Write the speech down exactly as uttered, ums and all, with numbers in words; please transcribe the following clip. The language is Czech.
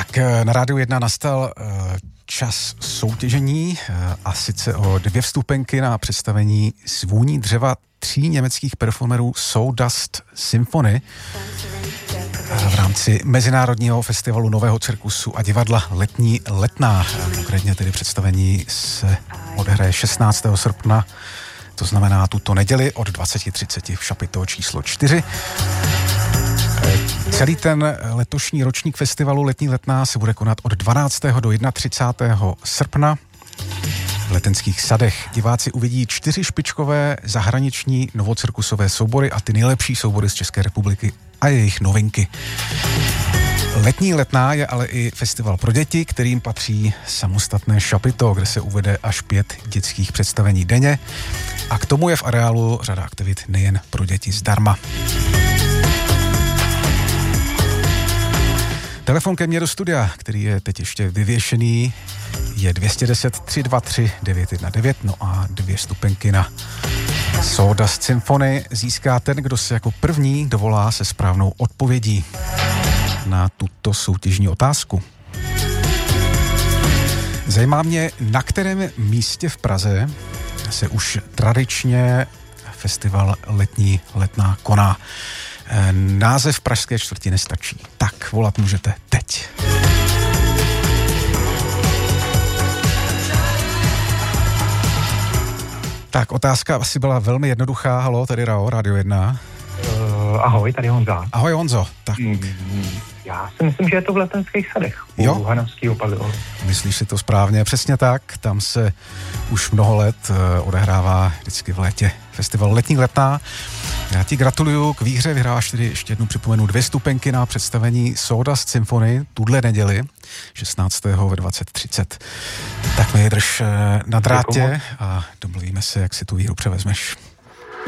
Tak na Rádiu jedna nastal uh, čas soutěžení uh, a sice o dvě vstupenky na představení Zvůní dřeva tří německých performerů Sawdust Symphony v rámci Mezinárodního festivalu nového cirkusu a divadla Letní letná. Konkrétně tedy představení se odehraje šestnáctého srpna, to znamená tuto neděli od dvacet třicet v Šapito číslo čtyři. Celý ten letošní ročník festivalu Letní letná se bude konat od dvanáctého do třicátého prvního srpna. V Letenských sadech diváci uvidí čtyři špičkové zahraniční novocirkusové soubory a ty nejlepší soubory z České republiky a jejich novinky. Letní letná je ale i festival pro děti, kterým patří samostatné Šapito, kde se uvede až pět dětských představení denně a k tomu je v areálu řada aktivit nejen pro děti zdarma. Telefon ke mně do studia, který je teď ještě vyvěšený, je dvě jedna deset, tři dva tři, devět jedna devět, no a dvě stupenky na Sawdust Symphony získá ten, kdo se jako první dovolá se správnou odpovědí na tuto soutěžní otázku. Zajímá mě, na kterém místě v Praze se už tradičně festival Letní letná koná. Název pražské čtvrti nestačí. Tak, volat můžete teď. Tak, otázka asi byla velmi jednoduchá. Haló, tady Rao, Rádio jedna. Uh, ahoj, tady Honza. Ahoj Honzo. Tak. Mm, já si myslím, že je to v Letenských sadech. Jo? U Hanovského pavilonu. Myslíš si to správně? Přesně tak. Tam se už mnoho let uh, odehrává vždycky v létě festival Letní letná. Já ti gratuluju k výhře, vyhráváš tedy ještě jednou připomenu dvě stupenky na představení Sawdust Symphony tuhle neděli šestnáctého ve dvacet třicet. Tak mi drž uh, na drátě a domluvíme se, jak si tu výhru převezmeš.